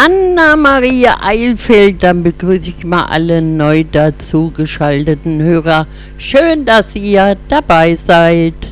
Anna-Maria Eilfeld. Dann begrüße ich mal alle neu dazu geschalteten Hörer. Schön, dass ihr dabei seid.